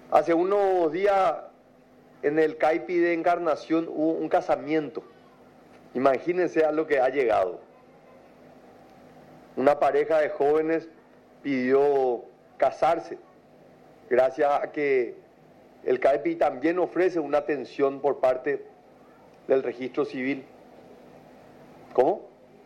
Hace unos días en el CAIPI de Encarnación hubo un casamiento. Imagínense a lo que ha llegado. Una pareja de jóvenes pidió casarse, gracias a que el CAIPI también ofrece una atención por parte del registro civil. ¿Cómo?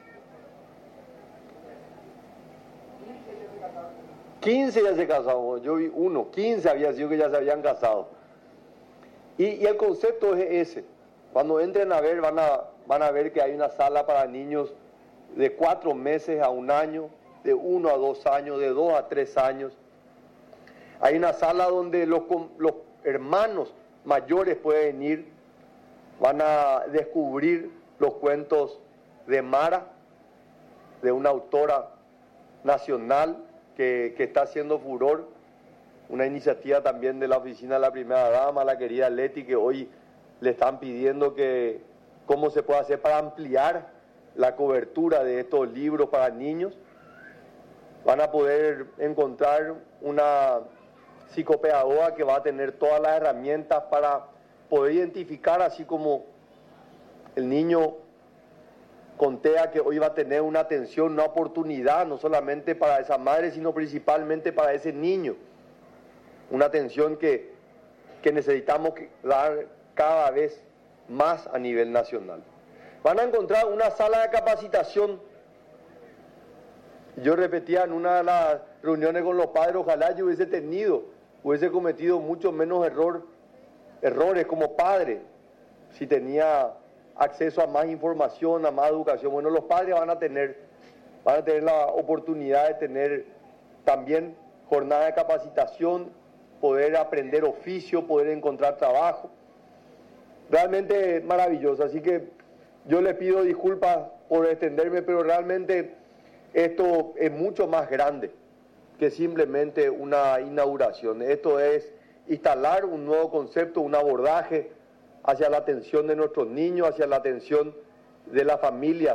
15 ya se casaron, yo vi 15 había sido que ya se habían casado. Y el concepto es ese. Cuando entren a ver, van a ver que hay una sala para niños de 4 meses a 1 año, de 1 a 2 años, de 2 a 3 años. Hay una sala donde los hermanos mayores pueden ir, van a descubrir los cuentos de Mara, de una autora nacional que está haciendo furor, una iniciativa también de la oficina de la primera dama, la querida Leti, que hoy le están pidiendo que cómo se puede hacer para ampliar la cobertura de estos libros para niños. Van a poder encontrar una psicopedagoga que va a tener todas las herramientas para poder identificar, así como el niño con TEA, que hoy va a tener una atención, una oportunidad, no solamente para esa madre, sino principalmente para ese niño. Una atención que necesitamos dar cada vez más a nivel nacional. Van a encontrar una sala de capacitación. Yo repetía en una de las reuniones con los padres, ojalá yo hubiese cometido mucho menos errores como padre, si tenía acceso a más información, a más educación. Bueno, los padres van a tener la oportunidad de tener también jornada de capacitación, poder aprender oficio, poder encontrar trabajo. Realmente maravilloso. Así que yo le pido disculpas por extenderme, pero realmente esto es mucho más grande que simplemente una inauguración. Esto es instalar un nuevo concepto, un abordaje hacia la atención de nuestros niños, hacia la atención de las familias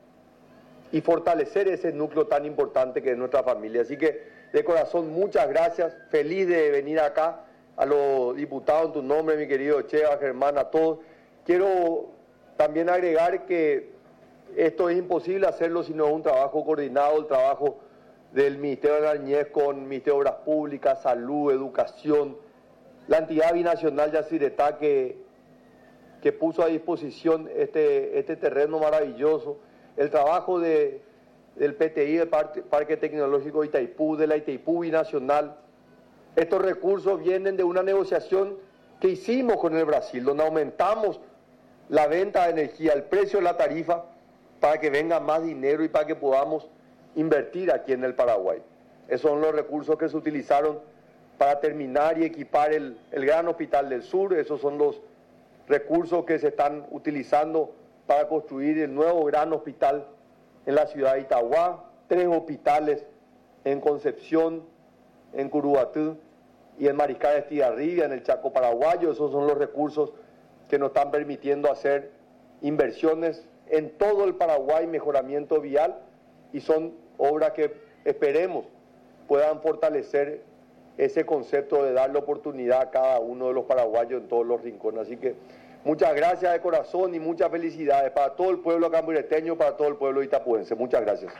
y fortalecer ese núcleo tan importante que es nuestra familia. Así que de corazón muchas gracias, feliz de venir acá, a los diputados en tu nombre, mi querido Cheva, Germán, a todos. Quiero también agregar que esto es imposible hacerlo si no es un trabajo coordinado, el trabajo del Ministerio de la Niñez con el Ministerio de Obras Públicas, Salud, Educación, la entidad binacional Yacyretá que puso a disposición este terreno maravilloso, el trabajo del PTI, del Parque Tecnológico de Itaipú, de la Itaipú Binacional. Estos recursos vienen de una negociación que hicimos con el Brasil, donde aumentamos la venta de energía, el precio de la tarifa, para que venga más dinero y para que podamos invertir aquí en el Paraguay. Esos son los recursos que se utilizaron para terminar y equipar el Gran Hospital del Sur. Esos son los recursos que se están utilizando para construir el nuevo gran hospital en la ciudad de Itauguá, 3 hospitales en Concepción, en Curubatú y en Mariscal Estigarribia, en el Chaco paraguayo. Esos son los recursos que nos están permitiendo hacer inversiones en todo el Paraguay, mejoramiento vial, y son obras que esperemos puedan fortalecer ese concepto de darle oportunidad a cada uno de los paraguayos en todos los rincones. Así que muchas gracias de corazón y muchas felicidades para todo el pueblo cambureteño, para todo el pueblo itapuense. Muchas gracias.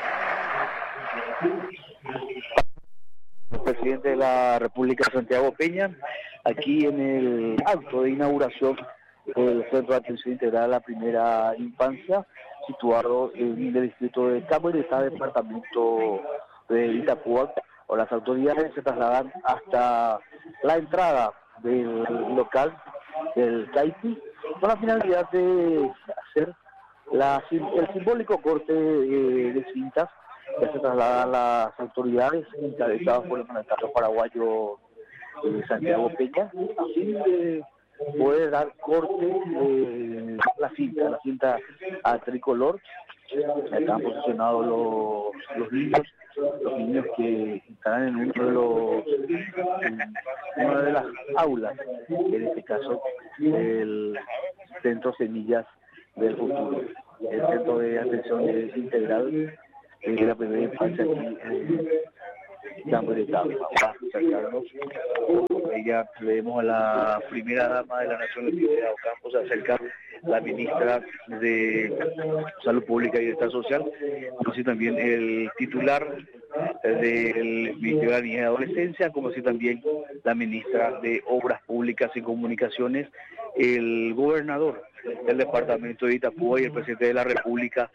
Presidente de la República, Santiago Peña, aquí en el acto de inauguración del Centro de Atención Integral a la Primera Infancia, situado en el distrito de Camburetá, departamento de Itapúa. O las autoridades se trasladan hasta la entrada del local del CAIPI con la finalidad de hacer el simbólico corte de cintas. Ya se trasladan las autoridades encabezadas por el mandatario paraguayo Santiago Peña, así de poder dar corte la cinta a tricolor. Están posicionados los niños que estarán en una de las aulas, en este caso el Centro Semillas del Futuro, el Centro de Atención Integral de la Primera Infancia aquí en Camburetá. Vamos a acercarnos ya vemos a la primera dama de la Nación, Leticia Ocampo, se acerca la ministra de Salud Pública y Bienestar Social, como así también el titular del Ministerio de la Niñez y Adolescencia, como así también la ministra de Obras Públicas y Comunicaciones, el gobernador del departamento de Itapúa y el presidente de la República,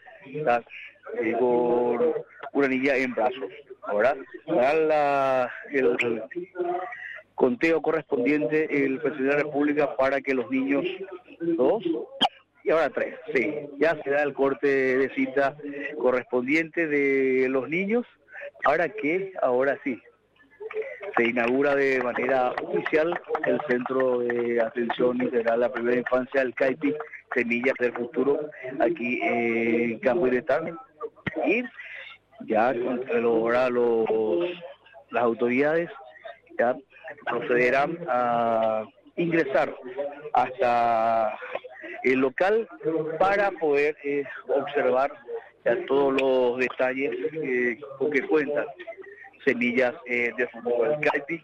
con una niña en brazos. Ahora, para el conteo correspondiente, el presidente de la República para que los niños, 2 y ahora 3, sí, ya se da el corte de cita correspondiente de los niños, para que ahora sí se inaugura de manera oficial el Centro de Atención Integral a la Primera Infancia, el CAIPI, Semillas del Futuro, aquí en Campo Iretán. Y ya ahora las autoridades ya procederán a ingresar hasta el local para poder observar ya todos los detalles con que cuentan Semillas de Futuro, el CAIPI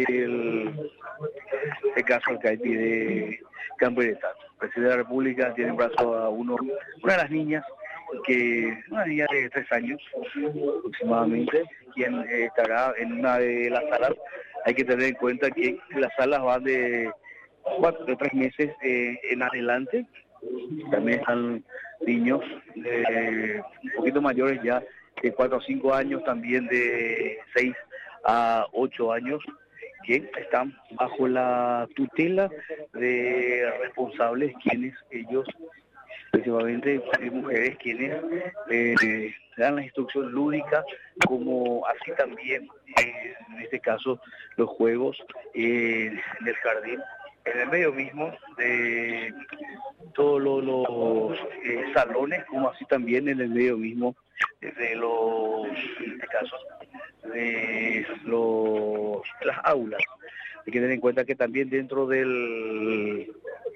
el caso del CAIPI de Campo Iretán. El presidente de la República tiene en brazos a una de las niñas, una niña de 3 años aproximadamente, quien estará en una de las salas. Hay que tener en cuenta que las salas van de 3 meses en adelante. También están niños un poquito mayores ya, de 4 a 5 años, también de 6 a 8 años, que están bajo la tutela de responsables, quienes ellos, principalmente mujeres, quienes dan la instrucción lúdica, como así también, en este caso, los juegos en el jardín, en el medio mismo de todos los salones, como así también en el medio mismo de los, en este caso, de las aulas. Hay que tener en cuenta que también dentro del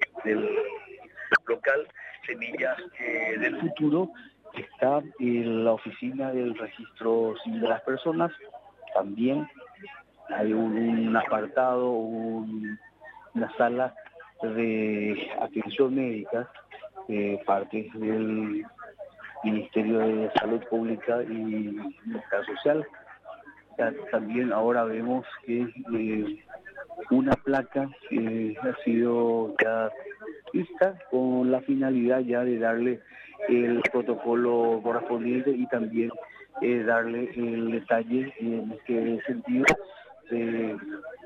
local Semillas del Futuro está en la oficina del registro civil de las personas. También hay un apartado, una sala de atención médica, parte del Ministerio de Salud Pública y Bienestar Social. Ya también ahora vemos que una placa ha sido ya vista con la finalidad ya de darle el protocolo correspondiente y también darle el detalle en este sentido de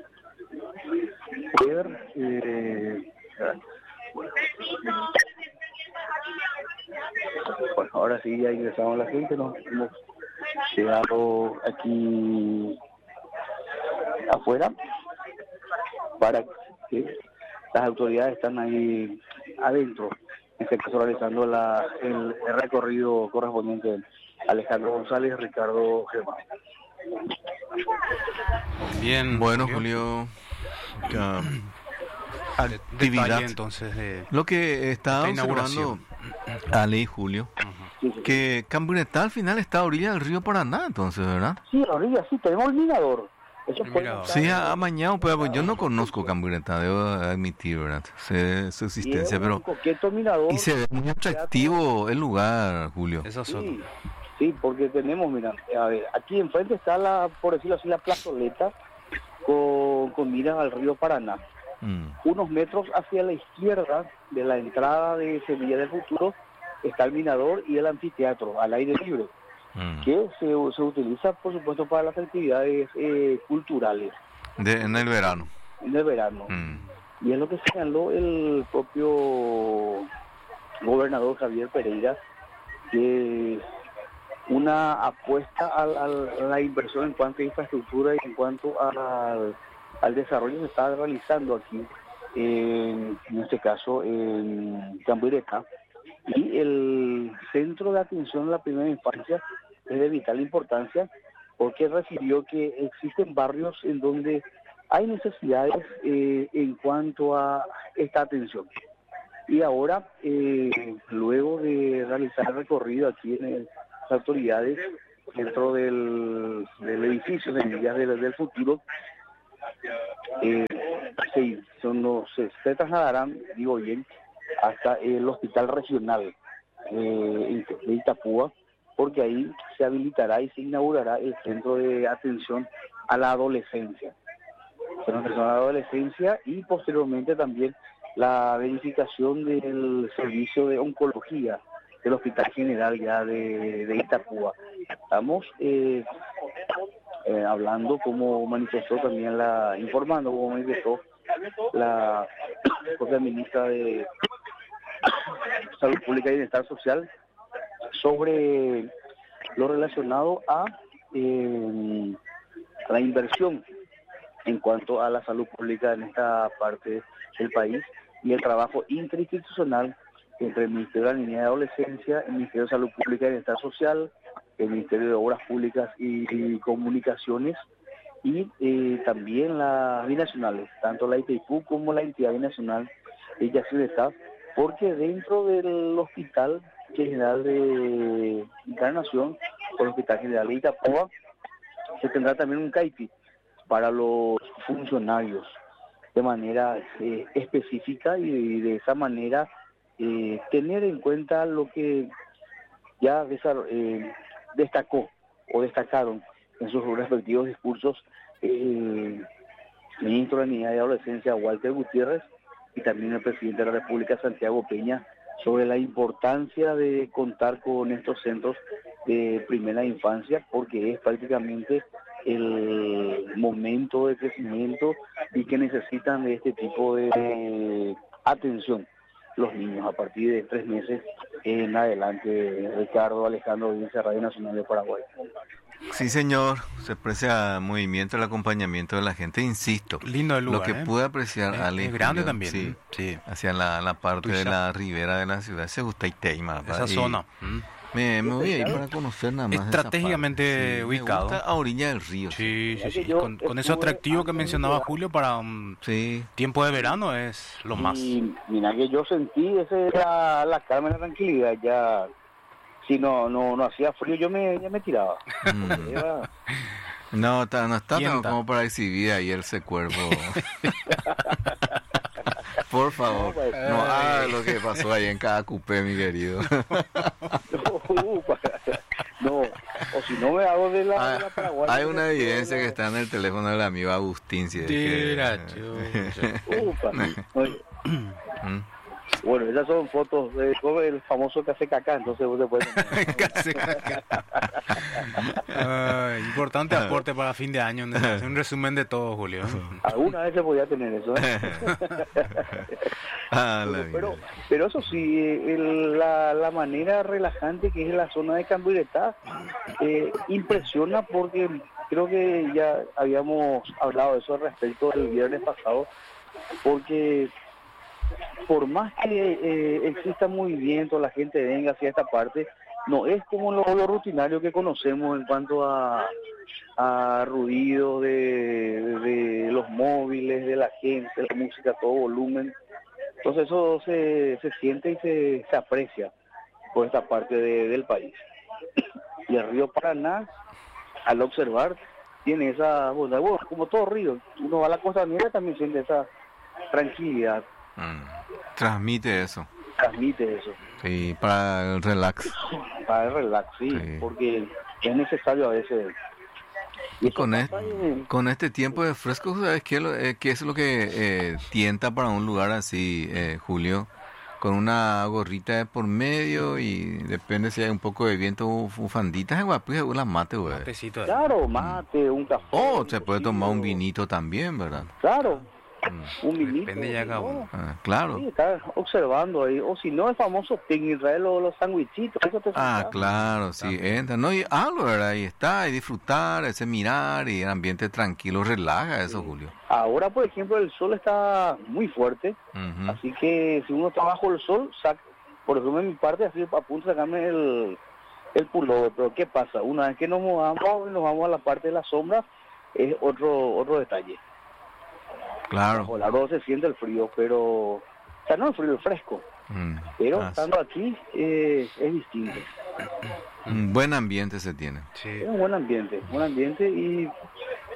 poder bueno, ahora sí ya ingresamos la gente, nos hemos llegado aquí afuera para que las autoridades están ahí adentro, en este caso realizando el recorrido correspondiente. Alejandro González, Ricardo Germán. Bien, bueno, Julio, actividad detalle, entonces de lo que está observando Ale y Julio, que Campo Iretán al final está a orilla del río Paraná, entonces, ¿verdad? Sí, a orilla, sí, tenemos el mirador. Eso sí, amañado, pero yo no conozco Campo Iretán, debo admitir, ¿verdad? Sé su existencia, pero mirador, y se ve muy atractivo el lugar, Julio. Eso sí, sí, porque tenemos, mira, a ver, aquí enfrente está por decirlo así, la plazoleta con miras al río Paraná. Unos metros hacia la izquierda de la entrada de Semillas del Futuro está el mirador y el anfiteatro al aire libre, que se utiliza, por supuesto, para las actividades culturales. En el verano. En el verano. Y es lo que señaló el propio gobernador Javier Pereira, que una apuesta a la inversión en cuanto a infraestructura y en cuanto al desarrollo se está realizando aquí, en este caso en Campo Iretán, y el Centro de Atención a la Primera Infancia es de vital importancia, porque refirió que existen barrios en donde hay necesidades en cuanto a esta atención. Y ahora, luego de realizar el recorrido aquí en las autoridades dentro del edificio de Semillas del Futuro, se trasladarán, digo bien, hasta el hospital regional de Itapúa, porque ahí se habilitará y se inaugurará el centro de atención a la adolescencia. Y posteriormente también la verificación del servicio de oncología del Hospital General ya de Itapúa. Estamos hablando, como manifestó también informando como manifestó la propia ministra de Salud Pública y Bienestar Social sobre lo relacionado a la inversión en cuanto a la salud pública en esta parte del país y el trabajo interinstitucional entre el Ministerio de la Niñez y Adolescencia, el Ministerio de Salud Pública y Bienestar Social, el Ministerio de Obras Públicas y Comunicaciones y también las binacionales, tanto la IPIPU como la entidad binacional de Yacyretá, porque dentro del Hospital General de Encarnación o el Hospital General de Itapúa se tendrá también un CAIPI para los funcionarios de manera específica y de esa manera tener en cuenta lo que ya destacaron en sus respectivos discursos el ministro de la Niñez y Adolescencia Walter Gutiérrez y también el presidente de la República Santiago Peña sobre la importancia de contar con estos centros de primera infancia, porque es prácticamente el momento de crecimiento y que necesitan de este tipo de atención los niños a partir de 3 meses en adelante. Ricardo Alejandro Audiencia, Radio Nacional de Paraguay. Sí, señor, se aprecia el movimiento, el acompañamiento de la gente, insisto. Lindo el lugar, lo que pude apreciar, Ale, es grande Julio, también. Sí, hacia la parte de la ribera de la ciudad, se gusta Iteima. Esa zona. Me voy a ir para conocer nada más estratégicamente ubicado. Me gusta a orilla del río. Sí. Con ese atractivo que mencionaba Julio para un tiempo de verano es lo más. Y mira que yo sentí la calma y la tranquilidad ya. Si no hacía frío, ya me tiraba. No está tan como para exhibir ahí ese cuerpo. Por favor, no haga lo que pasó ahí en cada cupé, mi querido. No, o si no me hago de la Paraguay. Hay una evidencia que está en el teléfono del amigo Agustín. Bueno, esas son fotos del famoso Café Cacá, entonces vos te puedes... Café Cacá. Importante aporte para fin de año, un resumen de todo, Julio. Alguna vez se podía tener eso, pero eso sí, la manera relajante que es la zona de Camburetá impresiona, porque creo que ya habíamos hablado de eso respecto el viernes pasado, porque por más que exista movimiento, la gente venga hacia esta parte, no es como lo rutinario que conocemos en cuanto a ruido de los móviles, de la gente, la música a todo volumen. Entonces eso se siente y se aprecia por esta parte del país. Y el río Paraná, al observar, tiene esa bondad. Bueno, como todo río, uno va a la costanera también siente esa tranquilidad. Transmite eso. Sí, para el relax. Sí, porque es necesario a veces. Y con este tiempo de fresco, ¿sabes qué es lo que tienta para un lugar así, Julio? Con una gorrita de por medio y depende si hay un poco de viento, bufanditas, una mate, güey. Claro, mate, un café. Se puede tomar un vinito también, ¿verdad? Claro. Un vinito. Depende ya cada uno. Claro. Sí, está observando ahí. O si no, el famoso en Israel, los sandwichitos. Claro, sí, entra. No, y algo, ¿verdad? Ahí está, y disfrutar, ese mirar, y el ambiente tranquilo, relaja eso, Julio. Ahora, por ejemplo, el sol está muy fuerte, así que si uno está bajo el sol, por ejemplo, en mi parte, así a punto de sacarme el pullover. Pero ¿qué pasa? Una vez que nos vamos a la parte de la sombra, es otro detalle. Claro. Bajo el árbol se siente el frío, pero... no el frío, el fresco. Pero estando aquí es distinto. Un buen ambiente se tiene. Sí. Es un buen ambiente y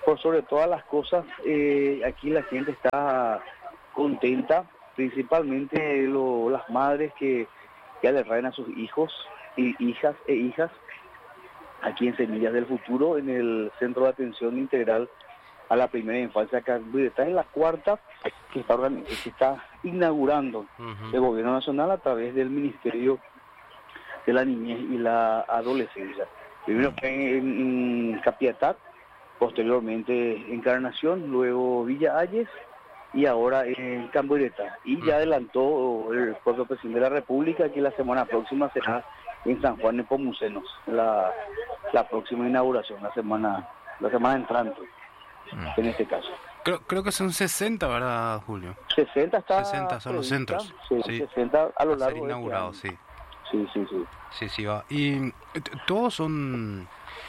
por sobre todas las cosas, aquí la gente está contenta, principalmente las madres que ya le traen a sus hijos y hijas aquí en Semillas del Futuro, en el Centro de Atención Integral a la Primera Infancia Cambureta, en la cuarta que está inaugurando el Gobierno Nacional a través del Ministerio de la Niñez y la Adolescencia. Primero fue en Capiatá, posteriormente Encarnación, luego Villa Ayes y ahora en Cambureta. Y ya adelantó el propio presidente de la República que la semana próxima será en San Juan de Pomucenos, la próxima inauguración, la semana entrante, en este caso. Creo que son 60, ¿verdad, Julio? 60 son los centros. Sí. 60 a lo largo inaugurado, de este sí. Sí. Va. Y todos son...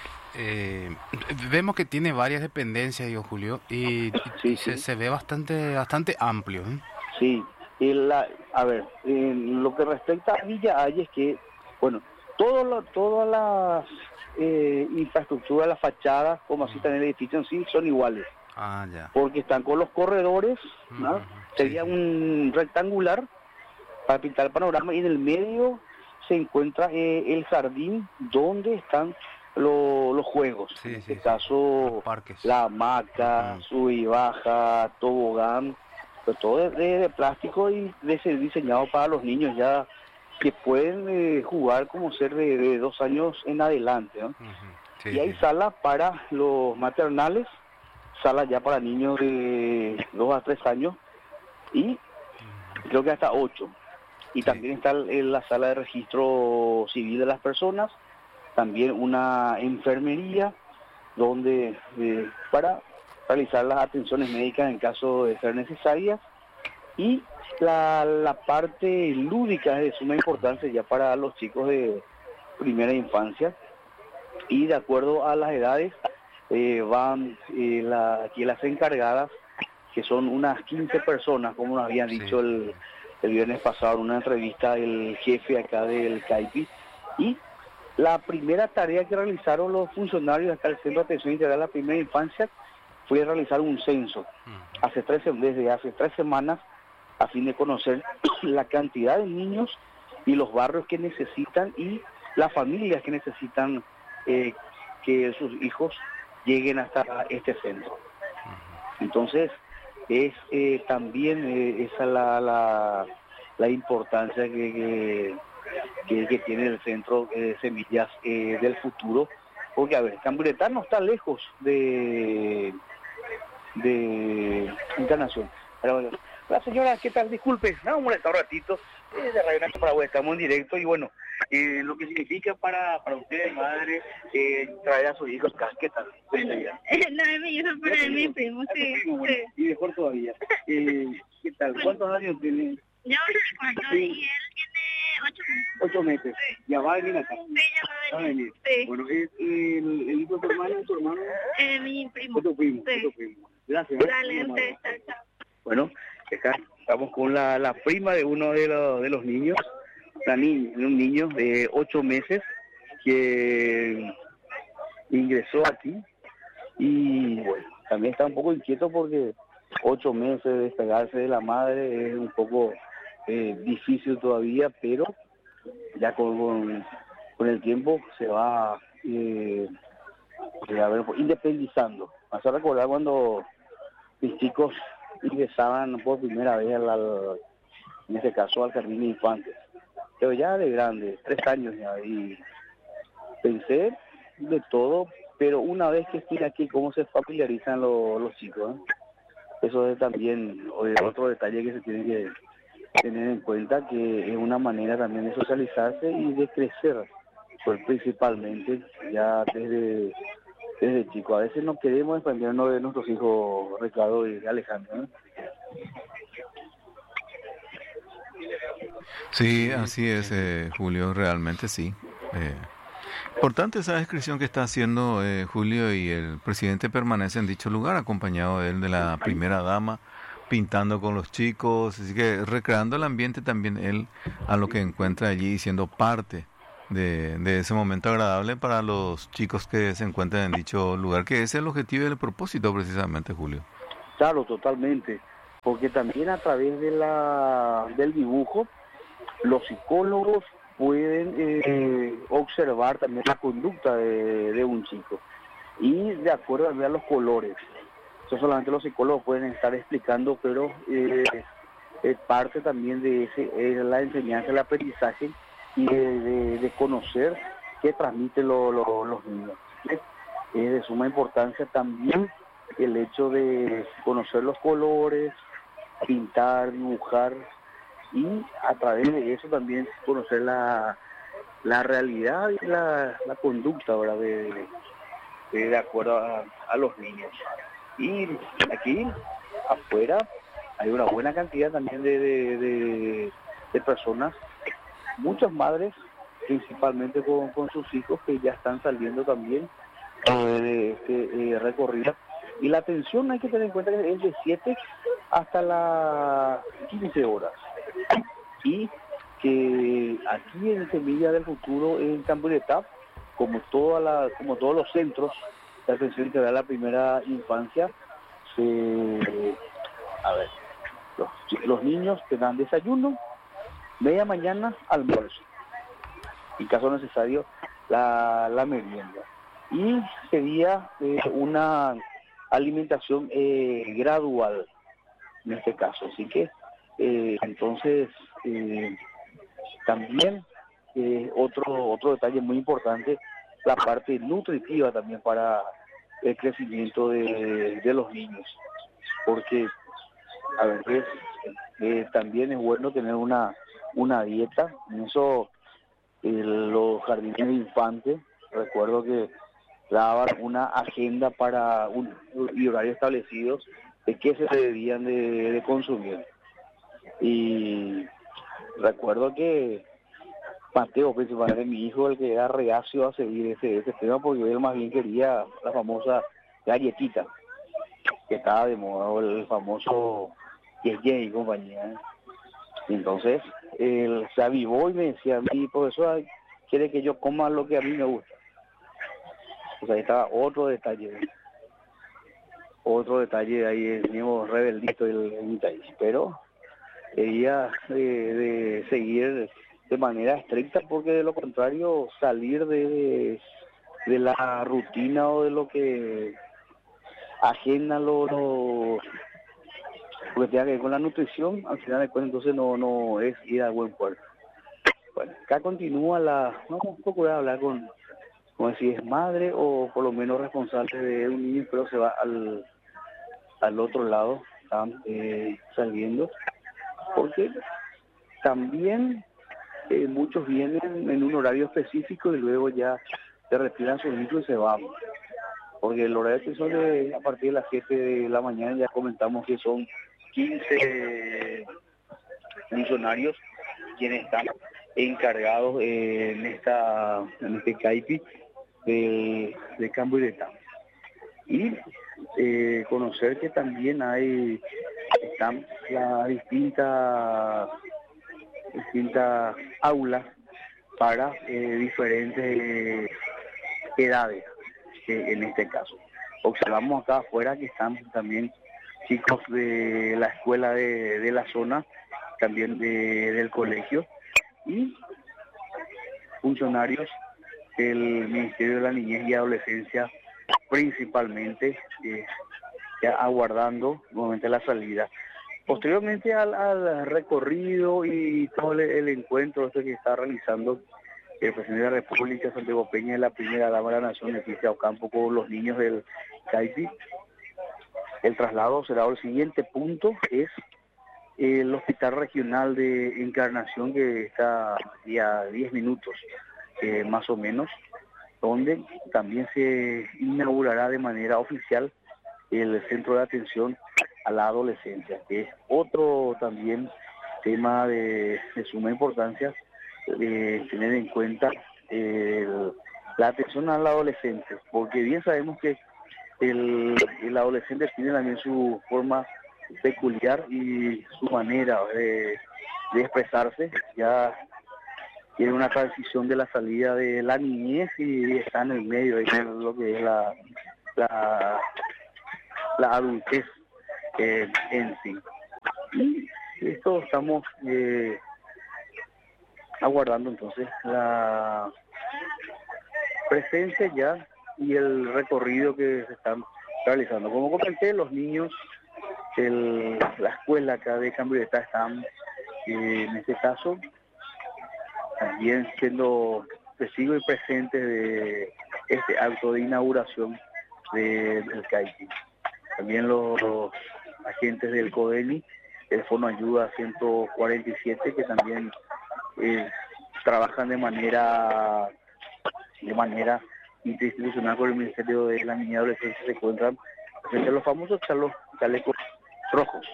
vemos que tiene varias dependencias, Julio, y se ve bastante amplio, ¿eh? Sí. Lo que respecta a Villa Ayes, que, bueno, todas las infraestructuras, las fachadas, como así también el edificio en sí, son iguales. Ya. Porque están con los corredores, ¿no? Sería un rectangular para pintar el panorama, y en el medio se encuentra el jardín donde están los juegos. En este caso, la hamaca, sub y baja, tobogán, pero todo de plástico y de ser diseñado para los niños ya que pueden jugar como ser de 2 años en adelante, ¿no? Y hay salas para los maternales, salas ya para niños de 2 a 3 años y creo que hasta 8. Y también está la sala de registro civil de las personas, también una enfermería donde para realizar las atenciones médicas en caso de ser necesarias, y la parte lúdica es de suma importancia ya para los chicos de primera infancia, y de acuerdo a las edades van aquí las encargadas, que son unas 15 personas, como nos habían dicho el viernes pasado en una entrevista el jefe acá del CAIPI. Y la primera tarea que realizaron los funcionarios acá del Centro de Atención Integral a la Primera Infancia fue realizar un censo desde hace 3 semanas, a fin de conocer la cantidad de niños y los barrios que necesitan y las familias que necesitan que sus hijos lleguen hasta este centro. Entonces es también esa la importancia que tiene el centro Semillas del Futuro, porque a ver, Cambureta no está lejos de Encarnación. La señora, ¿qué tal? Disculpe, me ha molestado un ratito, de Radio Nacional Paraguay, estamos en directo, y bueno, lo que significa para ustedes, madre, traer a sus hijos, ¿qué tal? No es mi hijo, pero es mi primo, sí. Y mejor todavía. ¿Qué tal? ¿Cuántos años tiene? Yo 4, y él tiene 8 meses. 8 meses. Sí. ¿Ya va a venir acá? Sí, ya va a venir. Sí. Bueno, ¿es el hijo de tu hermano? Mi primo. Tu primo. Gracias. Dale, chao. Bueno, acá estamos con la prima de uno de los niños, un niño de 8 meses que ingresó aquí, y bueno, también está un poco inquieto porque 8 meses despegarse de la madre es un poco difícil todavía, pero ya con el tiempo se va independizando. Me hace recordar cuando mis chicos ingresaban por primera vez en este caso al jardín de infantes, pero ya de grande, 3 años ya, y pensé de todo, pero una vez que estoy aquí, cómo se familiarizan los chicos, ¿eh? Eso es también otro detalle que se tiene que tener en cuenta, que es una manera también de socializarse y de crecer, pues principalmente ya desde chico. A veces no queremos desprendernos de nuestros hijos, Ricardo y Alejandro, ¿no? Sí, así es, Julio, realmente sí. Importante esa descripción que está haciendo Julio, y el presidente permanece en dicho lugar, acompañado de él, de la primera dama, pintando con los chicos, así que recreando el ambiente también él a lo que encuentra allí, siendo parte de ese momento agradable para los chicos que se encuentran en dicho lugar, que es el objetivo y el propósito precisamente, Julio. Claro, totalmente, porque también a través del dibujo los psicólogos pueden observar también la conducta de un chico y de acuerdo a los colores. Eso solamente los psicólogos pueden estar explicando, pero es parte también de la enseñanza, el aprendizaje y de conocer qué transmiten los niños. Es de suma importancia también el hecho de conocer los colores, pintar, dibujar, y a través de eso también conocer la realidad y la conducta, ¿verdad? De acuerdo a los niños. Y aquí afuera hay una buena cantidad también de personas, muchas madres, principalmente con sus hijos, que ya están saliendo también de este recorrido. Y la atención hay que tener en cuenta que es de 7 hasta las 15 horas. Y que aquí en Semilla del Futuro, en Camburetá, como todos los centros de atención integral a la primera infancia, los niños tendrán desayuno, media mañana, almuerzo, en caso necesario la merienda, y sería una alimentación gradual en este caso. Así que entonces también otro detalle muy importante, la parte nutritiva también para el crecimiento de los niños, porque a veces también es bueno tener una dieta. En eso los jardines de infantes, recuerdo que daban una agenda y horarios establecidos de qué se debían de consumir. Y recuerdo que Mateo, principalmente mi hijo, el que era reacio a seguir ese tema, porque él más bien quería la famosa galletita que estaba de moda, o el famoso Yeye y compañía. Entonces él se avivó y me decía: mi profesor quiere que yo coma lo que a mí me gusta. Pues ahí estaba otro detalle ahí, el mismo rebeldito el país, pero quería de seguir de manera estricta, porque de lo contrario salir de la rutina o de lo que ajena lo que tenga que ver con la nutrición, al final de cuentas entonces no es ir a buen puerto. Bueno, acá continúa vamos a procurar hablar con si es madre o por lo menos responsable de un niño, pero se va al otro lado, están saliendo, porque también muchos vienen en un horario específico y luego ya se retiran sus hijos y se van, porque el horario que son a partir de las 7 de la mañana, ya comentamos que son 15 funcionarios quienes están encargados en este CAIPI de Camburetá. Y conocer que también están las distintas aulas para diferentes edades, en este caso. Observamos acá afuera que están también chicos de la escuela de la zona, también del colegio, y funcionarios del Ministerio de la Niñez y Adolescencia, principalmente, ya aguardando nuevamente la salida. Posteriormente al recorrido y todo el encuentro que está realizando el presidente de la República, Santiago Peña, y la primera dama de la Nación, Leticia Ocampo, con los niños del CAIPI, el traslado será el siguiente punto, es el Hospital Regional de Encarnación, que está a 10 minutos más o menos, donde también se inaugurará de manera oficial el centro de atención a la adolescencia, que es otro también tema de suma importancia, tener en cuenta la atención al adolescente, porque bien sabemos que el adolescente tiene también su forma peculiar y su manera de expresarse. Ya tiene una transición de la salida de la niñez y está en el medio de lo que es la adultez en sí. Y esto estamos aguardando entonces la presencia ya y el recorrido que se están realizando. Como comenté, los niños de la escuela acá de Cambrieta están en este caso también siendo testigos y presentes de este acto de inauguración del CAICI. También los agentes del CODENI, el Fondo Ayuda 147, que también trabajan de manera interinstitucional con el Ministerio de la Niñez y Adolescencia, se encuentran frente a los famosos chalecos rojos,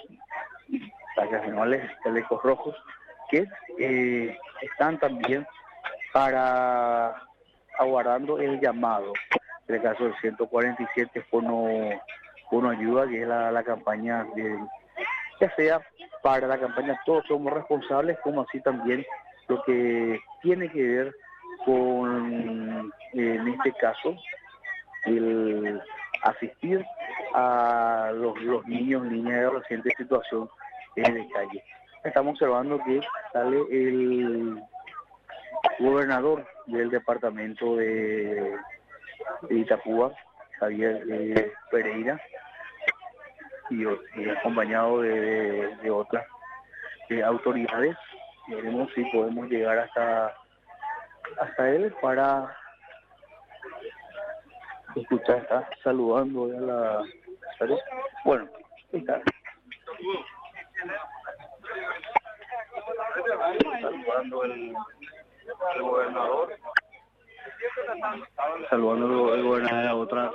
chalecos rojos, que están también para aguardando el llamado, en el caso del 147 Fono Ayuda, que es la campaña ya sea para la campaña Todos Somos Responsables, como así también lo que tiene que ver con, en este caso, el asistir a los niños, niñas y adolescentes en situación de calle. Estamos observando que sale el gobernador del departamento de Itapúa, Javier Pereira, y acompañado de otras autoridades. Veremos si podemos llegar hasta él para escuchar. Está saludando a la... Bueno, está saludando el gobernador, saludando el gobernador a otras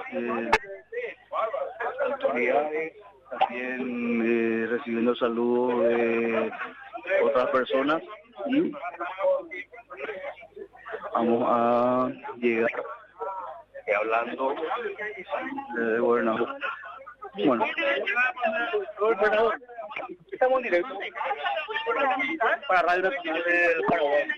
autoridades, también recibiendo saludos de otras personas, y vamos a llegar hablando del gobernador. Bueno, gobernador, estamos en directo para Radio Nacional del Paraguay.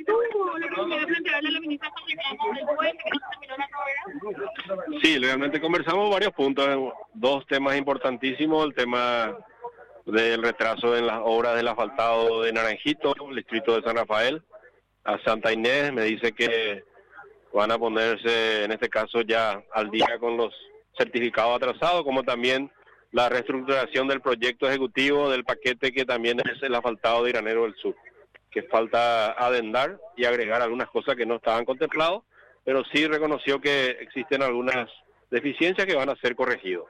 Sí, realmente conversamos varios puntos, dos temas importantísimos: el tema del retraso en las obras del asfaltado de Naranjito, el distrito de San Rafael, a Santa Inés. Me dice que van a ponerse, en este caso, ya al día con los certificados atrasados, como también la reestructuración del proyecto ejecutivo del paquete que también es el asfaltado de Granero del Sur, que falta adendar y agregar algunas cosas que no estaban contempladas, pero sí reconoció que existen algunas deficiencias que van a ser corregidas.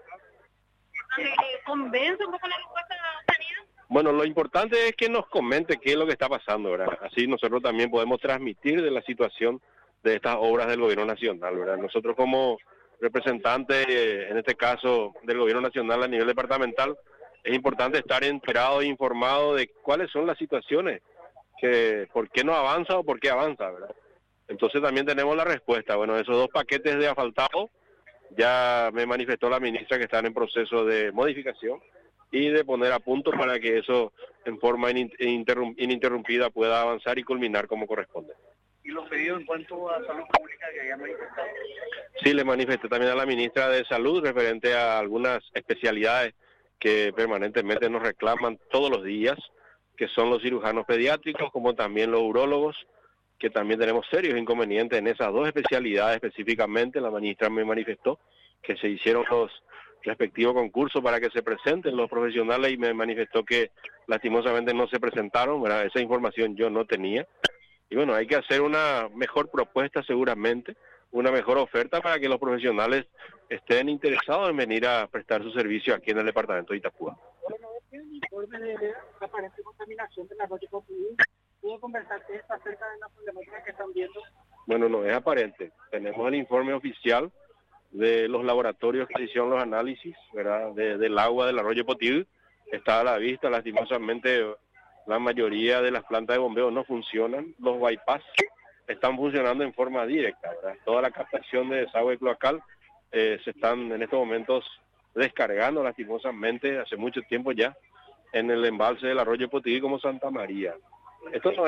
¿Convence un poco la respuesta obtenida? Bueno, lo importante es que nos comente qué es lo que está pasando, ¿verdad? Así nosotros también podemos transmitir de la situación de estas obras del gobierno nacional, ¿verdad? Nosotros como representantes, en este caso del gobierno nacional a nivel departamental, es importante estar enterado e informado de cuáles son las situaciones, que por qué no avanza o por qué avanza, ¿verdad? Entonces también tenemos la respuesta. Bueno, esos dos paquetes de asfaltado, ya me manifestó la ministra que están en proceso de modificación y de poner a punto para que eso en forma ininterrumpida pueda avanzar y culminar como corresponde. ¿Y los pedidos en cuanto a salud pública que había manifestado? Sí, le manifesté también a la ministra de Salud referente a algunas especialidades que permanentemente nos reclaman todos los días, que son los cirujanos pediátricos, como también los urólogos, que también tenemos serios inconvenientes en esas dos especialidades específicamente. La ministra me manifestó que se hicieron los respectivos concursos para que se presenten los profesionales y me manifestó que lastimosamente no se presentaron, ¿verdad? Esa información yo no tenía. Y bueno, hay que hacer una mejor propuesta seguramente, una mejor oferta para que los profesionales estén interesados en venir a prestar su servicio aquí en el departamento de Itapúa. ¿Tiene un informe de aparente contaminación de la Arroyo Potidí? ¿Pudo conversar acerca de la problemática que están viendo? Bueno, no es aparente. Tenemos el informe oficial de los laboratorios que hicieron los análisis, ¿verdad? Del agua del Arroyo Potidí. Está a la vista, lastimosamente la mayoría de las plantas de bombeo no funcionan. Los bypass están funcionando en forma directa, ¿verdad? Toda la captación de desagüe cloacal se están en estos momentos descargando lastimosamente hace mucho tiempo ya en el embalse del Arroyo Potidí como Santa María. Esto no es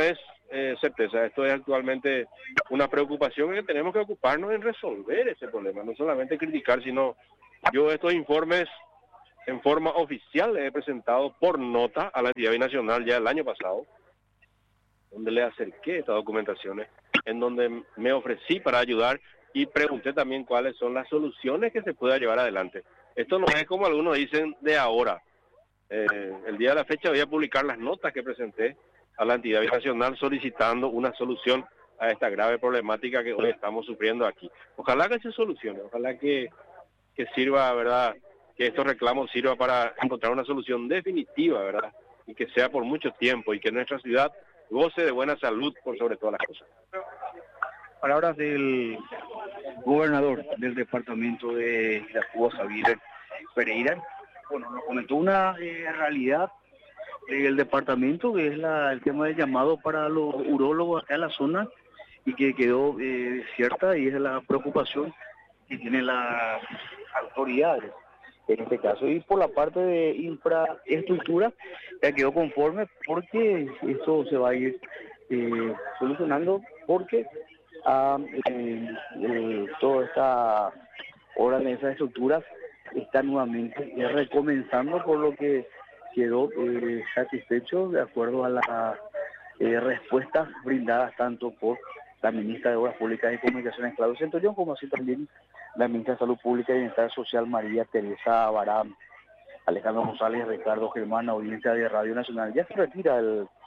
certeza. Esto es actualmente una preocupación que tenemos que ocuparnos en resolver ese problema, no solamente criticar, sino yo estos informes en forma oficial he presentado por nota a la entidad binacional ya el año pasado, donde le acerqué estas documentaciones, en donde me ofrecí para ayudar y pregunté también cuáles son las soluciones que se pueda llevar adelante. Esto no es como algunos dicen de ahora. El día de la fecha voy a publicar las notas que presenté a la entidad binacional solicitando una solución a esta grave problemática que hoy estamos sufriendo aquí. Ojalá que se solucione, ojalá que sirva, ¿verdad?, que estos reclamos sirva para encontrar una solución definitiva, ¿verdad?, y que sea por mucho tiempo y que nuestra ciudad goce de buena salud por sobre todas las cosas. Palabras del gobernador del departamento de Itapúa, Xavier Pereira. Bueno, nos comentó una realidad del departamento, que es el tema del llamado para los urólogos acá en la zona, y que quedó cierta, y es la preocupación que tienen las autoridades en este caso. Y por la parte de infraestructura ya quedó conforme, porque esto se va a ir solucionando, porque toda esta obra de infraestructuras está nuevamente recomenzando, por lo que quedó satisfecho de acuerdo a las respuestas brindadas tanto por la ministra de Obras Públicas y Comunicaciones, Claudia Centurión, como así también la ministra de Salud Pública y Bienestar Social, María Teresa Barán. Alejandro González, Ricardo Germán, audiencia de Radio Nacional. Ya se retira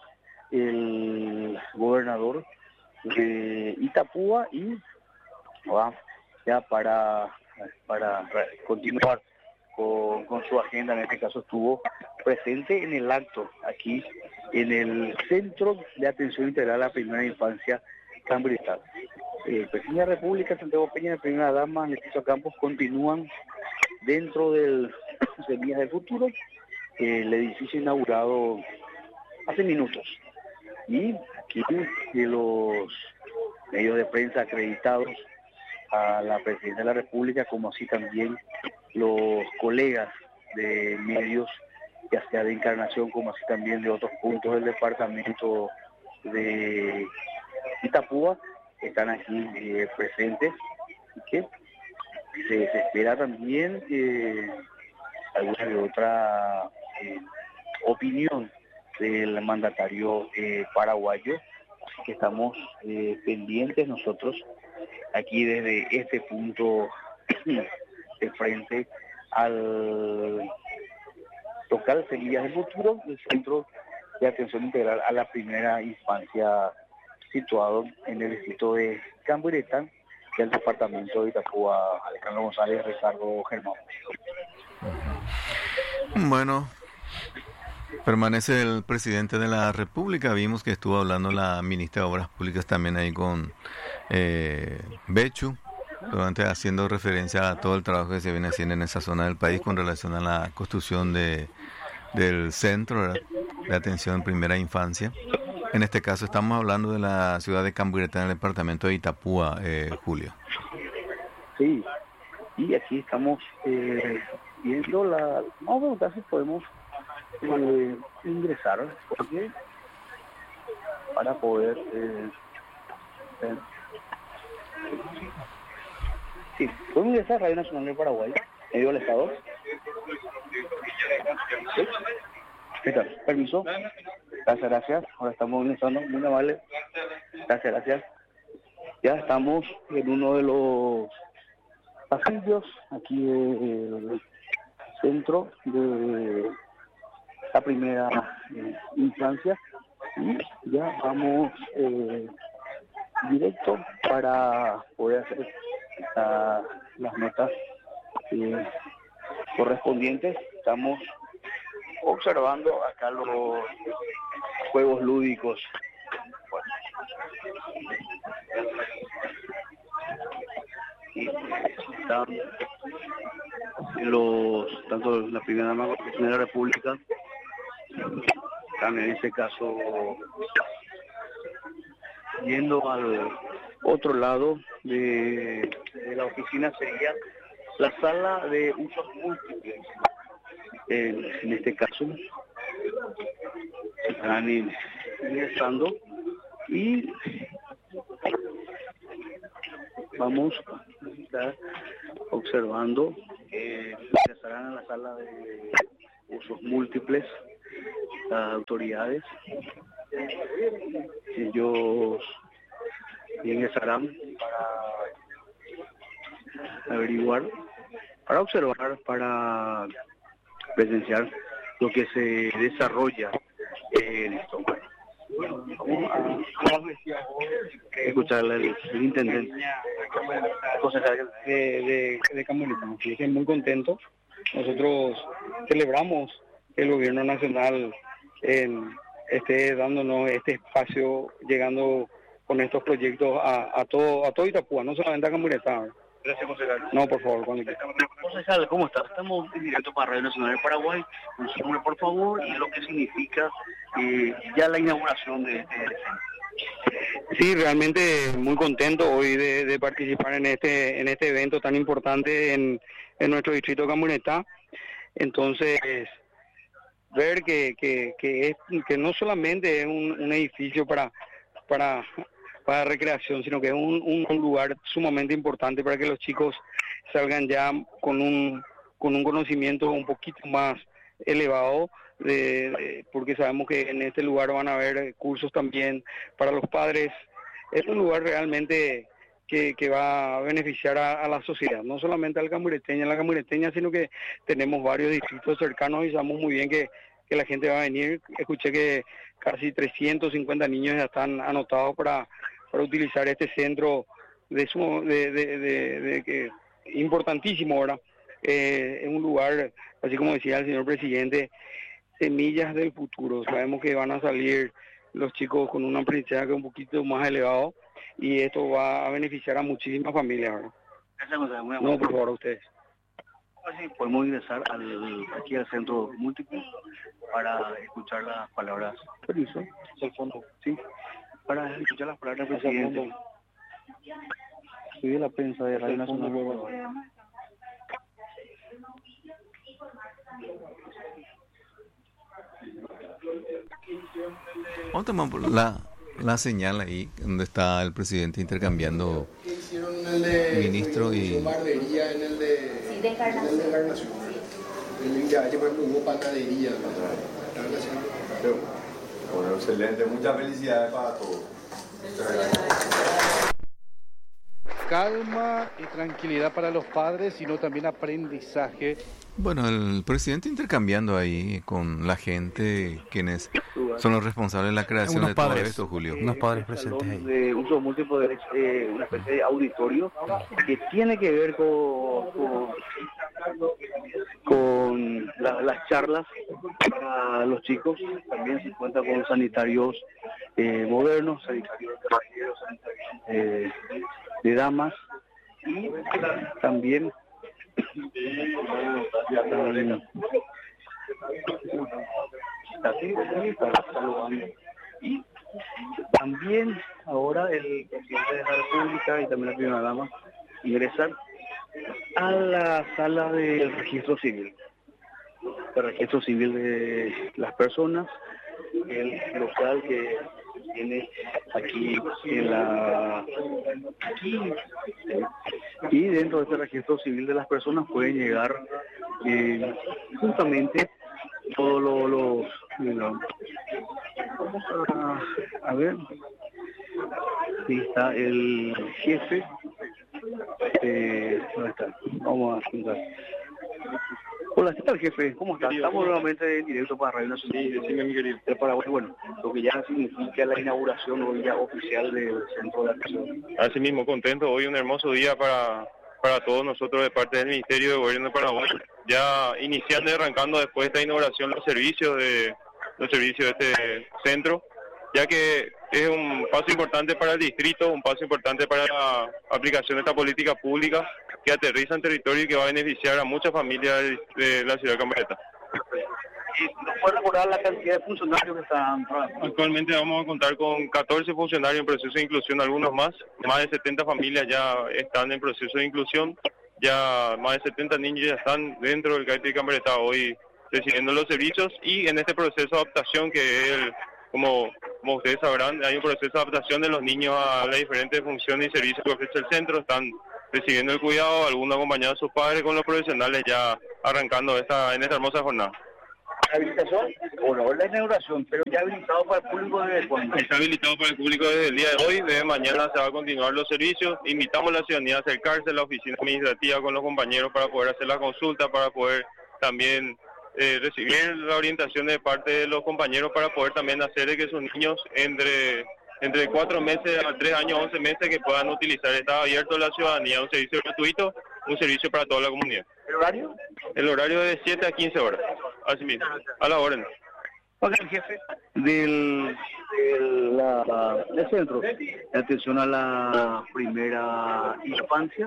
el gobernador de Itapúa y va ya para continuar con su agenda. En este caso estuvo presente en el acto aquí en el Centro de Atención Integral a la Primera Infancia, Cambridge. Pequeña República, Santiago Peña, Primera Dama, Leticia Campos continúan dentro del Semillas del Futuro, el edificio inaugurado hace minutos. Y aquí de los medios de prensa acreditados a la Presidencia de la República, como así también los colegas de medios, ya sea de Encarnación, como así también de otros puntos del departamento de Itapúa, están aquí presentes, y que se espera también alguna de otra opinión del mandatario paraguayo. Así que estamos pendientes nosotros aquí desde este punto de frente al local Semillas del Futuro, el Centro de Atención Integral a la Primera Infancia, situado en el distrito de Camburetán, del departamento de Itapúa. Alejandro González, Ricardo Germán. Bueno, permanece el presidente de la República. Vimos que estuvo hablando la ministra de Obras Públicas también ahí con Bechu, durante haciendo referencia a todo el trabajo que se viene haciendo en esa zona del país con relación a la construcción del centro, ¿verdad?, de atención en primera infancia. En este caso estamos hablando de la ciudad de Camburetá, en el departamento de Itapúa, Julio. Sí, y aquí estamos viendo vamos a preguntar si podemos ingresar, porque para poder sí, podemos ingresar a Radio Nacional del Paraguay, medio del Estado. ¿Sí? ¿Qué tal? Permiso. Gracias. Ahora estamos ingresando, muy amable. Gracias. Ya estamos en uno de los pasillos aquí del centro de la primera infancia, y ya vamos directo para poder hacer las notas correspondientes. Estamos observando acá los juegos lúdicos. Y están tanto la primera dama como la Presidencia de la República, están en este caso yendo al otro lado de la oficina. Sería la sala de usos múltiples. En este caso están ingresando Y vamos a estar observando, ingresarán a la sala de usos múltiples las autoridades. Ellos ingresarán para averiguar, para observar, para presenciar lo que se desarrolla en esto. Vamos a escuchar al intendente de Camurita. Estoy muy contento. Nosotros celebramos que el gobierno nacional esté dándonos este espacio, llegando con estos proyectos a todo Itapúa, no solamente a Camureta. Gracias, concejal. No, por favor, cuando quiera. Concejal, ¿cómo está? Estamos en directo para Radio Nacional de Paraguay. Un nombre, por favor, y lo que significa ya la inauguración de este centro. Sí, realmente muy contento hoy de participar en este evento tan importante en nuestro distrito de Camureta. Entonces, ver que no solamente es un edificio para recreación, sino que es un lugar sumamente importante para que los chicos salgan ya con un conocimiento un poquito más elevado, porque sabemos que en este lugar van a haber cursos también para los padres. Es un lugar realmente que va a beneficiar a la sociedad, no solamente a la camureteña, sino que tenemos varios distritos cercanos y sabemos muy bien que la gente va a venir. Escuché que casi 350 niños ya están anotados para utilizar este centro que importantísimo, ¿verdad? Es un lugar, así como decía el señor presidente, semillas del futuro. Sabemos que van a salir los chicos con un aprendizaje un poquito más elevado y esto va a beneficiar a muchísimas familias, ¿verdad? No, por favor, a ustedes. Sí, podemos ingresar aquí al centro múltiple para escuchar las palabras. Permiso, el fondo, sí, para escuchar las palabras del presidente. Soy de la prensa de Radio Nacional de Paraguay. Vamos a tomar la señal ahí donde está el presidente intercambiando ministro y barbería en el de Encarnación. El de ayer, por ejemplo, hubo panadería. Bueno, excelente, muchas felicidades para todos. Calma y tranquilidad para los padres, sino también aprendizaje. Bueno, el presidente intercambiando ahí con la gente, quienes son los responsables de la creación de todo esto, Julio. Unos padres presentes ahí. De uso múltiple, una especie de auditorio que tiene que ver con las charlas para los chicos. También se cuenta con sanitarios modernos, sanitarios de damas, y también y también ahora el presidente de la República y también la primera dama ingresan a la sala del registro civil, de las personas, el local que tiene aquí y dentro de este registro civil de las personas pueden llegar justamente todos los vamos a ver, ahí está el jefe, ¿dónde está? Vamos a juntar. Hola, ¿qué tal, jefe? ¿Cómo está? Estamos nuevamente en directo para Radio Nacional de Paraguay. Bueno, lo que ya significa la inauguración hoy ya oficial del centro de atención. Así mismo, contento. Hoy un hermoso día para todos nosotros de parte del Ministerio de Gobierno de Paraguay. Ya iniciando y arrancando después de esta inauguración los servicios de este centro, ya que es un paso importante para el distrito, un paso importante para la aplicación de esta política pública que aterriza en territorio y que va a beneficiar a muchas familias de la ciudad de Camureta. ¿Nos puede recordar la cantidad de funcionarios que están trabajando? Actualmente vamos a contar con 14 funcionarios en proceso de inclusión, algunos más de 70 familias ya están en proceso de inclusión, ya más de 70 niños ya están dentro del CAITI de Camureta hoy recibiendo los servicios y en este proceso de adaptación que es como como ustedes sabrán, hay un proceso de adaptación de los niños a las diferentes funciones y servicios que ofrece el centro. Están recibiendo el cuidado, algunos acompañados de sus padres con los profesionales, ya arrancando en esta hermosa jornada. La habilitación, o no la inauguración, pero ya habilitado para el público desde cuándo? Está habilitado para el público desde el día de hoy, desde mañana se va a continuar los servicios. Invitamos a la ciudadanía a acercarse a la oficina administrativa con los compañeros para poder hacer la consulta, para poder también recibir la orientación de parte de los compañeros, para poder también hacer de que sus niños entre 4 meses a 3 años, 11 meses, que puedan utilizar. Está abierto a la ciudadanía, un servicio gratuito, un servicio para toda la comunidad. ¿El horario? El horario es de 7 a 15 horas, así mismo, a la orden. Oiga, el jefe del centro de atención a la primera infancia.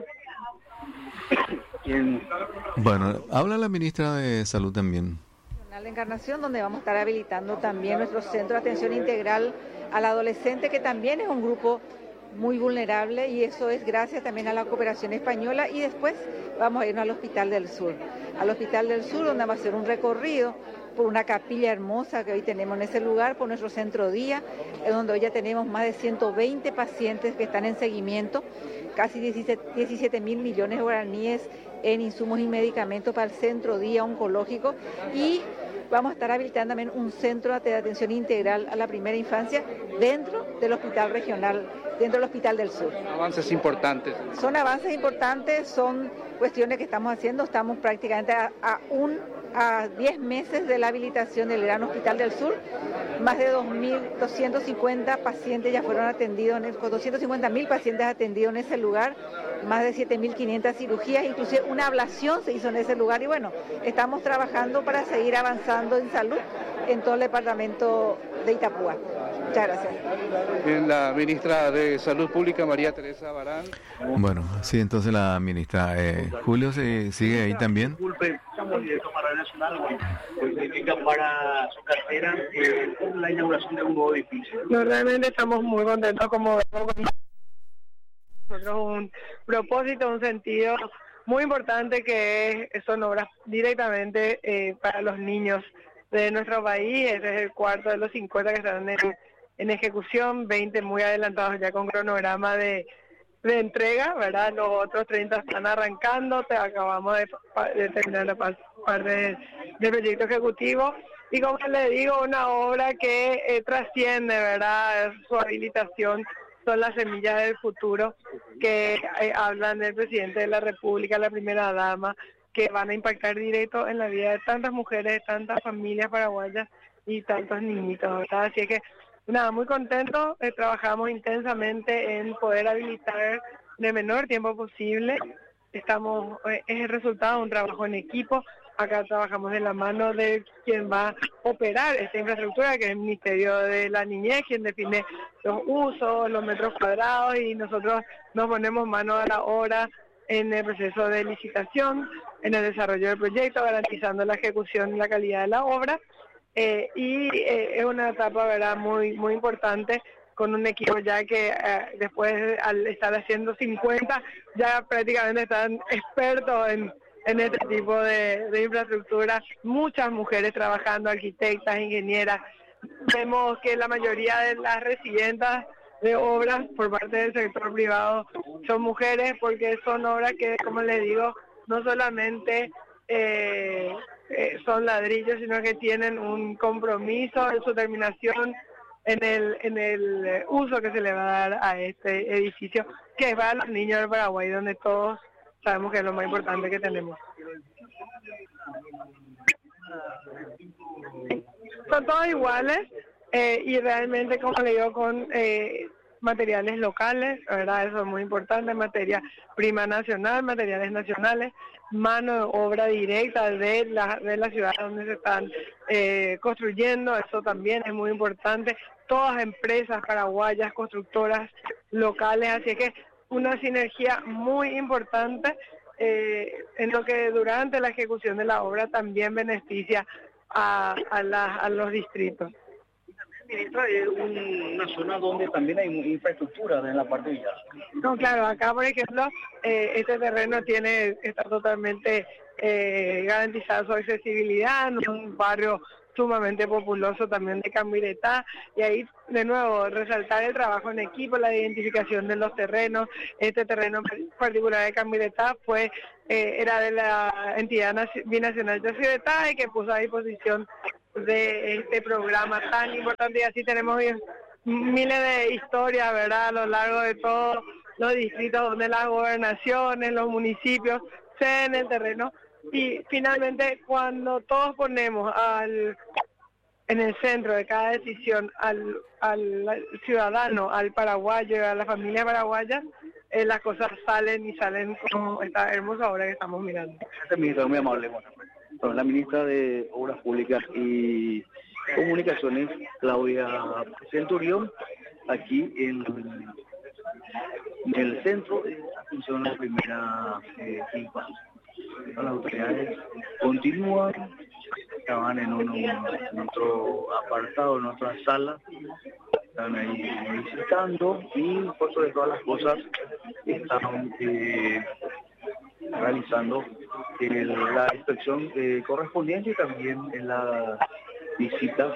Bueno, habla la ministra de Salud también. La Encarnación, donde vamos a estar habilitando también nuestro centro de atención integral al adolescente, que también es un grupo muy vulnerable, y eso es gracias también a la cooperación española. Y después vamos a irnos al Hospital del Sur, donde va a ser un recorrido por una capilla hermosa que hoy tenemos en ese lugar, por nuestro centro día, donde hoy ya tenemos más de 120 pacientes que están en seguimiento, casi 17 mil millones de guaraníes en insumos y medicamentos para el centro día oncológico. Y vamos a estar habilitando también un centro de atención integral a la primera infancia dentro del hospital regional, dentro del Hospital del Sur. Avances importantes. Son avances importantes, son cuestiones que estamos haciendo. Estamos prácticamente a 10 meses de la habilitación del Gran Hospital del Sur. Más de 250 pacientes ya fueron atendidos, 250.000 pacientes atendidos en ese lugar, más de 7.500 cirugías, inclusive una ablación se hizo en ese lugar. Y bueno, estamos trabajando para seguir avanzando en salud en todo el departamento de Itapúa. Muchas gracias. Bien, la ministra de Salud Pública, María Teresa Barán. Bueno, sí, entonces la ministra. Julio sigue ahí también. Disculpe, estamos directo para el Nacional, significa para su cartera la inauguración de un nuevo edificio. No, realmente estamos muy contentos, como nosotros un propósito, un sentido muy importante, que son obras directamente para los niños de nuestro país. Este es el cuarto de los 50 que están en ejecución, 20 muy adelantados ya con cronograma de entrega, ¿verdad? Los otros 30 están arrancando, acabamos de terminar la parte del proyecto ejecutivo. Y como les digo, una obra que trasciende, ¿verdad? Su habilitación son las semillas del futuro que hablan del presidente de la República, la primera dama, que van a impactar directo en la vida de tantas mujeres, tantas familias paraguayas y tantos niñitos, ¿verdad? Así que, nada, muy contentos, trabajamos intensamente en poder habilitar en el menor tiempo posible. Es el resultado de un trabajo en equipo. Acá trabajamos de la mano de quien va a operar esta infraestructura, que es el Ministerio de la Niñez, quien define los usos, los metros cuadrados, y nosotros nos ponemos mano a la obra en el proceso de licitación, en el desarrollo del proyecto, garantizando la ejecución y la calidad de la obra. Es una etapa, ¿verdad?, muy muy importante, con un equipo ya que después, al estar haciendo 50, ya prácticamente están expertos en este tipo de infraestructura. Muchas mujeres trabajando, arquitectas, ingenieras. Vemos que la mayoría de las recibentas de obras por parte del sector privado son mujeres, porque son obras que, como les digo, no solamente son ladrillos, sino que tienen un compromiso en su terminación, en el uso que se le va a dar a este edificio, que va a los niños del Paraguay, donde todos sabemos que es lo más importante que tenemos. Son todos iguales, y realmente, como le digo, con materiales locales, ¿verdad? Eso es muy importante, materia prima nacional, materiales nacionales, mano de obra directa de la ciudad donde se están construyendo. Eso también es muy importante. Todas empresas paraguayas, constructoras locales, así que una sinergia muy importante, en lo que durante la ejecución de la obra también beneficia a los distritos. Ministra, es una zona donde también hay infraestructura en la parte de Villar. No, claro, acá, por ejemplo, este terreno está totalmente garantizada su accesibilidad, en un barrio sumamente populoso también de Cambiretá, y ahí de nuevo resaltar el trabajo en equipo, la identificación de los terrenos. Este terreno en particular de Cambiretá era de la entidad binacional de Ciudad y que puso a disposición de este programa tan importante, y así tenemos miles de historias, ¿verdad?, a lo largo de todos los distritos donde las gobernaciones, los municipios ceden el terreno, y finalmente cuando todos ponemos en el centro de cada decisión al ciudadano, al paraguayo, a la familia paraguaya, las cosas salen como esta hermosa obra que estamos mirando. Este ministro muy amable, bueno, la ministra de Obras Públicas y Comunicaciones, Claudia Centurión, aquí en el centro de atención a la primera infancia. Las autoridades continúan, estaban en otro apartado, en otra sala, están ahí visitando y por sobre todas las cosas están realizando la inspección correspondiente y también en la visita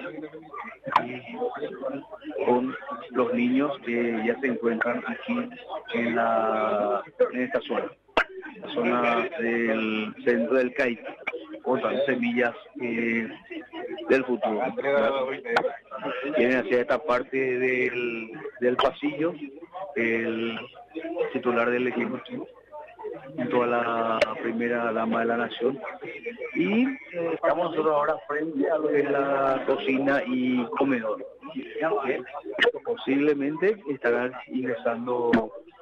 con los niños que ya se encuentran aquí en esta zona, la zona del centro del CAI, otras semillas del futuro. Vienen hacia esta parte del pasillo el titular del Ejecutivo, junto a la primera dama de la Nación, y estamos nosotros ahora frente a lo que es la cocina y comedor. Posiblemente estarán ingresando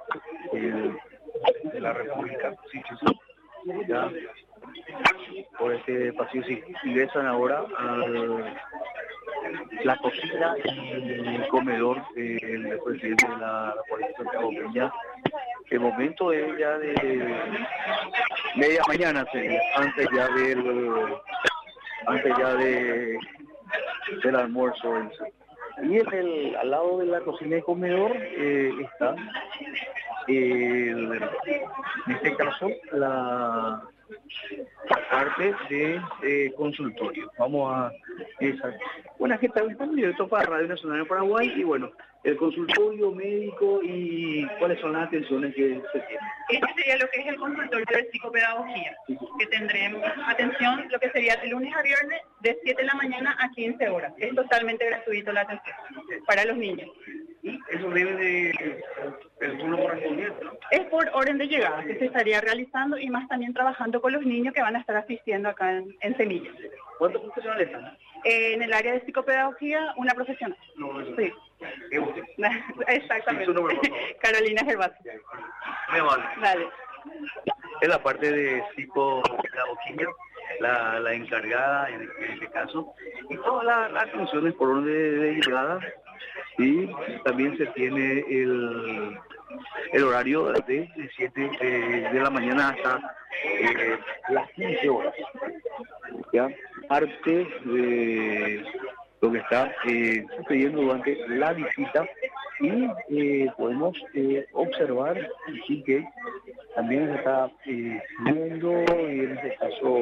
de la República, ya por este pasillo, sí, ingresan ahora a la cocina y el comedor del presidente de la Policía Santiago Peña. El momento es ya de media mañana, antes ya del almuerzo. Y al lado de la cocina y comedor está en este caso la parte de consultorio. Vamos a esa. Buenas, ¿qué tal? Estamos directo para Radio Nacional de Paraguay, y bueno, el consultorio médico y cuáles son las atenciones que se tienen. Este sería lo que es el consultorio de psicopedagogía, que tendremos atención lo que sería de lunes a viernes de 7 de la mañana a 15 horas. Es totalmente gratuito la atención para los niños. ¿Y eso debe del turno correspondiente, no? Es por orden de llegada que se estaría realizando, y más también trabajando con los niños que van a estar asistiendo acá en Semillas. ¿Cuántos profesionales están? En el área de psicopedagogía, una profesional. No, sí. Exactamente. Carolina Gervasio. Muy amable. Dale. Es la parte de psicopedagogía, la encargada en este caso, y todas las atenciones por orden de llegada, y también se tiene el horario de 7 de la mañana hasta las 15 horas. Ya parte de lo que está sucediendo durante la visita, y podemos observar sí que también se está viendo, y en este caso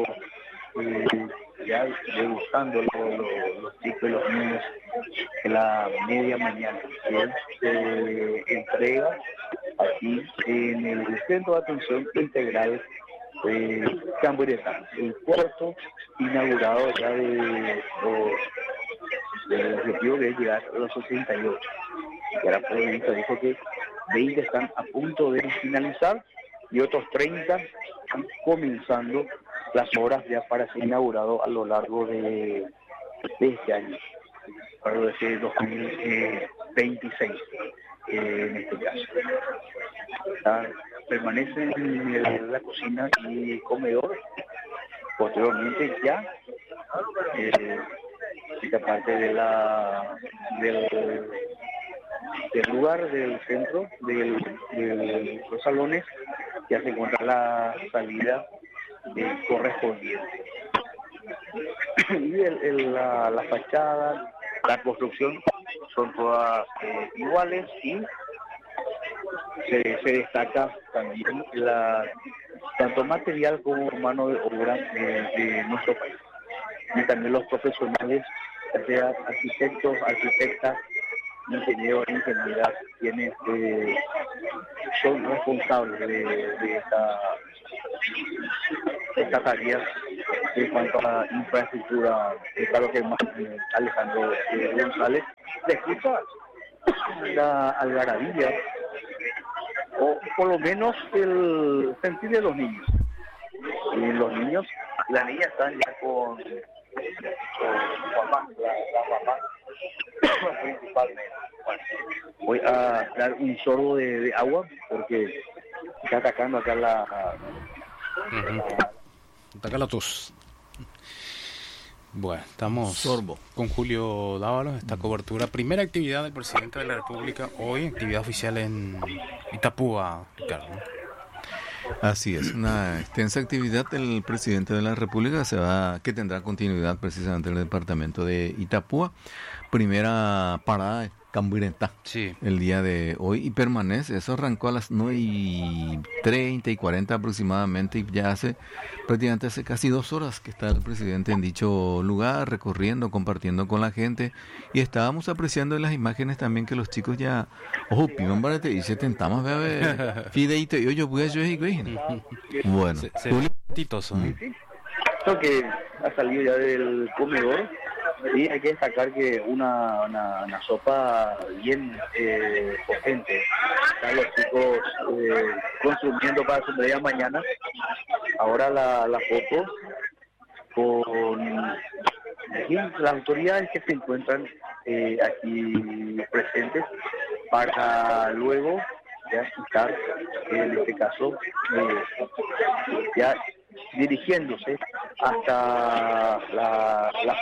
ya degustando los chicos y los niños en la media mañana, que se entrega aquí en el Centro de Atención Integral Cambiretá, el cuarto inaugurado ya del objetivo de llegar a los 68. Y ahora el ministro dijo que 20 están a punto de finalizar y otros 30 están comenzando las obras ya para ser inaugurado a lo largo de este año, para decir 2026 en este caso. Permanece en la cocina y comedor. Posteriormente ya esta parte del lugar del centro de los salones ya se encuentra la salida correspondiente, y la fachada, la construcción son todas iguales, y se destaca también tanto material como mano de obra de nuestro país. y también los profesionales, ya sea arquitectos, arquitectas, ingenieros, ingenieras, quienes son responsables de esta tarea en cuanto a la infraestructura. Claro que más Alejandro González le escucha la algarabía, o por lo menos el sentir de los niños. Y los niños, las niñas están ya con mamá, la mamá principalmente. Bueno, voy a dar un sorbo de agua porque está atacando acá Ataca la tos. Bueno, estamos con Julio Dávalos, esta cobertura. Primera actividad del presidente de la República hoy, actividad oficial en Itapúa, Ricardo. Así es, una extensa actividad del presidente de la República que tendrá continuidad precisamente en el departamento de Itapúa. Primera parada Cambuirentá, el día de hoy, y permanece. Eso arrancó a las 9:30 y 40 aproximadamente, y ya prácticamente hace casi 2 horas que está el presidente en dicho lugar, recorriendo, compartiendo con la gente, y estábamos apreciando en las imágenes también que los chicos ya, piman barate y se tentamos a ver fideito y yo voy a bueno, titoso, esto que ha salido ya del comedor. Sí, hay que destacar que una sopa bien potente. Están los chicos consumiendo para su media mañana. Ahora la foto con las autoridades que se encuentran aquí presentes para luego ya estar, en este caso, ya dirigiéndose hasta la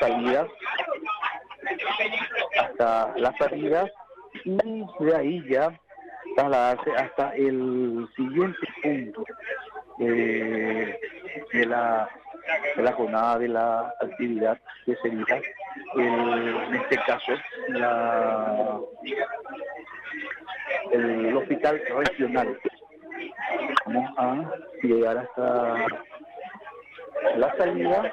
salida y de ahí ya trasladarse hasta el siguiente punto de la jornada de la actividad, que sería en este caso el hospital regional. Vamos a llegar hasta la salida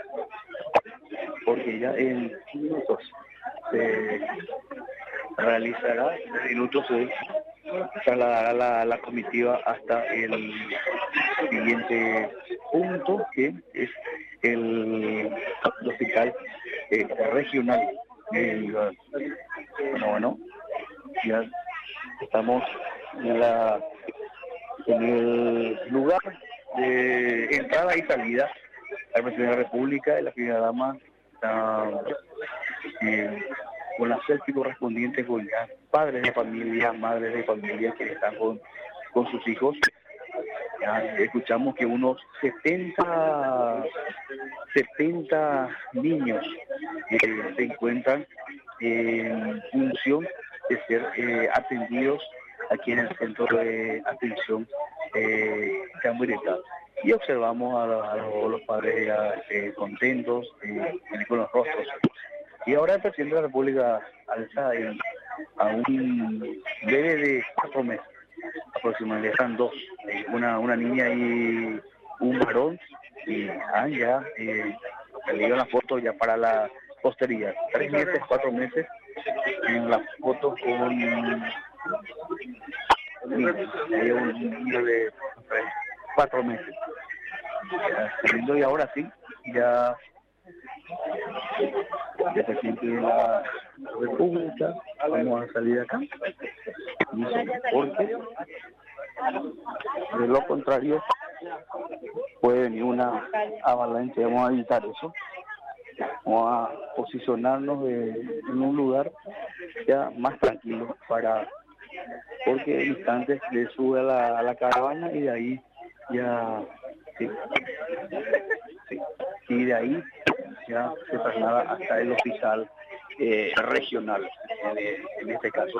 porque ya en minutos se realizará, se trasladará la comitiva hasta el siguiente punto, que es el hospital regional. Bueno, ya estamos en el lugar de entrada y salida. La presidenta de la República y la primera dama con la selfie correspondiente con ya padres de familia, madres de familia que están con sus hijos. Ya escuchamos que unos 70 niños se encuentran en función de ser atendidos aquí en el centro de atención Cambuirentá. Y observamos a los padres ya contentos con los rostros. Y ahora el presidente de la República alza a un bebé de 4 meses aproximadamente. Están 2, una niña y un varón, y ya le dio la foto ya para la posteridad. 3 meses, 4 meses en la foto con un niño de 4 meses. Y ahora sí, ya se siente la República. Vamos a salir acá, porque de lo contrario puede venir una avalancha. Vamos a evitar eso. Vamos a posicionarnos en un lugar ya más tranquilo, porque en instantes le sube a la caravana y de ahí ya sí, y de ahí ya se traslada hasta el hospital regional, en este caso.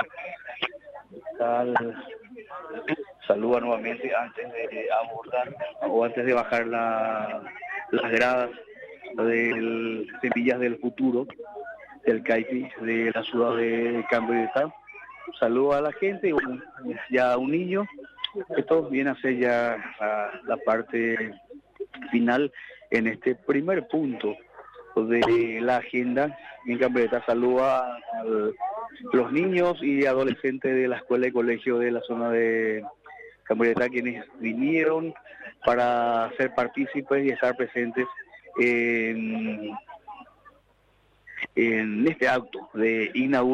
Saluda nuevamente antes de abordar o antes de bajar las gradas del Semillas del Futuro, del CAIPI de la ciudad de Cambuirentá. Saluda a la gente, ya un niño. Esto viene a ser ya la parte final en este primer punto de la agenda. En Cambreta saluda a los niños y adolescentes de la escuela y colegio de la zona de Cambreta, quienes vinieron para ser partícipes y estar presentes en este acto de inauguración